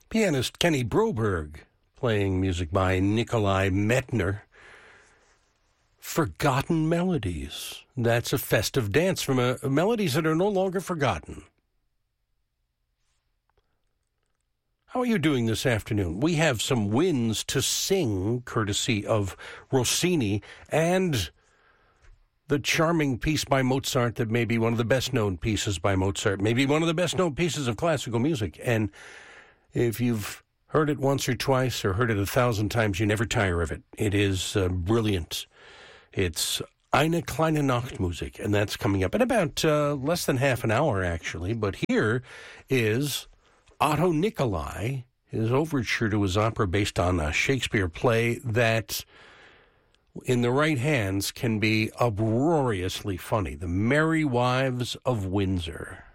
Pianist Kenny Broberg playing music by Nikolai Metner. Forgotten Melodies. That's a festive dance from melodies that are no longer forgotten. How are you doing this afternoon? We have some winds to sing, courtesy of Rossini, and the charming piece by Mozart that may be one of the best-known pieces by Mozart, maybe one of the best-known pieces of classical music. And if you've heard it once or twice or heard it 1,000 times, you never tire of it. It is brilliant. It's Eine kleine Nachtmusik, and that's coming up in about less than half an hour, actually. But here is Otto Nicolai, his overture to his opera based on a Shakespeare play that, in the right hands, can be uproariously funny. The Merry Wives of Windsor.